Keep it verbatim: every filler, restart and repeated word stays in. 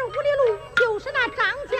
五里路就是那张家